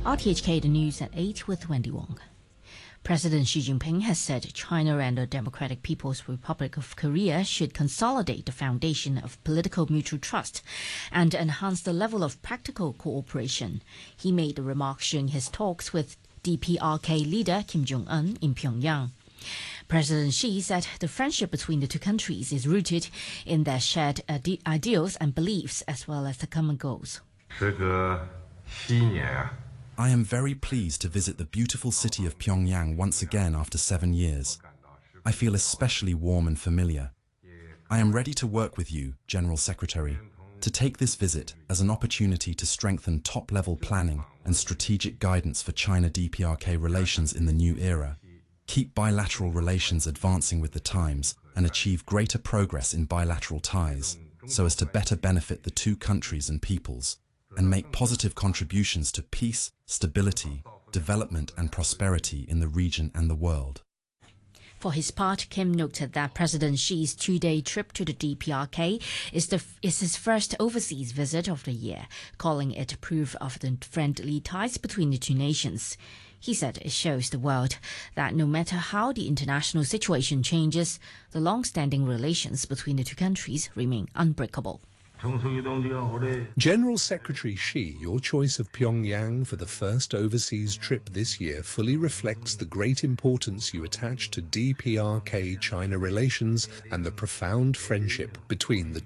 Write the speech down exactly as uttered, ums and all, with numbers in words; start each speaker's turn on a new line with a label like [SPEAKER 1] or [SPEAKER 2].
[SPEAKER 1] R T H K, the news at eight with Wendy Wong. President Xi Jinping has said China and the Democratic People's Republic of Korea should consolidate the foundation of political mutual trust and enhance the level of practical cooperation. He made the remarks during his talks with D P R K leader Kim Jong-un in Pyongyang. President Xi said the friendship between the two countries is rooted in their shared ide- ideals and beliefs as well as the common goals.
[SPEAKER 2] I am very pleased to visit the beautiful city of Pyongyang once again after seven years. I feel especially warm and familiar. I am ready to work with you, General Secretary, to take this visit as an opportunity to strengthen top-level planning and strategic guidance for China-D P R K relations in the new era, keep bilateral relations advancing with the times, and achieve greater progress in bilateral ties, so as to better benefit the two countries and peoples, and make positive contributions to peace, stability, development and prosperity in the region and the world.
[SPEAKER 1] For his part, Kim noted that President Xi's two-day trip to the D P R K is, the, is his first overseas visit of the year, calling it proof of the friendly ties between the two nations. He said it shows the world that no matter how the international situation changes, the long-standing relations between the two countries remain unbreakable.
[SPEAKER 3] General Secretary Xi, your choice of Pyongyang for the first overseas trip this year fully reflects the great importance you attach to D P R K-China relations and the profound friendship between the